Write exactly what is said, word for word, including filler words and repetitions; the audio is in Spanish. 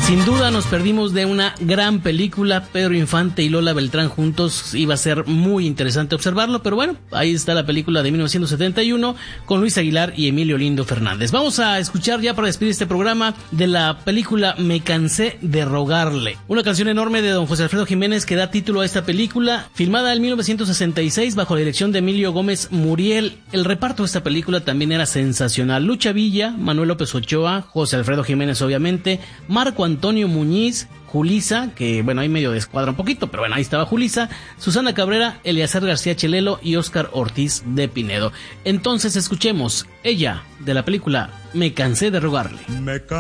Sin duda nos perdimos de una gran película. Pedro Infante y Lola Beltrán juntos, iba a ser muy interesante observarlo, pero bueno, ahí está la película de mil novecientos setenta y uno con Luis Aguilar y Emilio Lindo Fernández. Vamos a escuchar ya para despedir este programa de la película Me cansé de rogarle, una canción enorme de don José Alfredo Jiménez que da título a esta película, filmada en mil novecientos sesenta y seis bajo la dirección de Emilio Gómez Muriel. El reparto de esta película también era sensacional: Lucha Villa, Manuel López Ochoa, José Alfredo Jiménez obviamente, Marco Antonio Muñiz, Julisa, que bueno, ahí medio descuadra un poquito, pero bueno, ahí estaba Julisa, Susana Cabrera, Eleazar García Chelelo y Óscar Ortiz de Pinedo. Entonces escuchemos Ella, de la película Me cansé de rogarle. Me